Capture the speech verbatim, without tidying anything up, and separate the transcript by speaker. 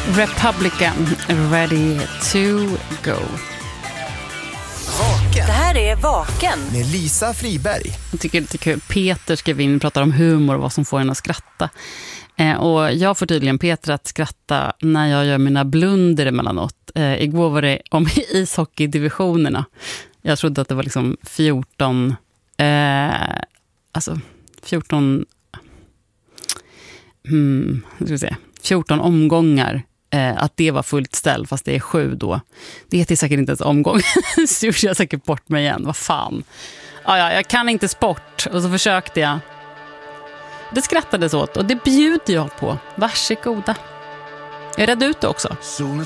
Speaker 1: Republican, ready to go.
Speaker 2: Vaken.
Speaker 3: Det här är Vaken
Speaker 2: Med Lisa Friberg.
Speaker 1: Jag tycker det är lite kul. Peter skrev in och pratar om humor och vad som får en att skratta. Eh, och jag får tydligen Peter att skratta när jag gör mina blunder emellanåt. Eh, igår var det om ishockeydivisionerna. Jag trodde att det var liksom fjorton... Eh, alltså fjorton... Hmm, ska vi se, fjorton omgångar. Eh, att det var fullt ställ fast det är sju då. Det heter säkert inte ens omgång. Så gjorde jag säkert bort mig igen. Vad fan. Ah, ja, jag kan inte sport. Och så försökte jag. Det skrattades åt och det bjuder jag på. Varsågoda. Är rädd ute också?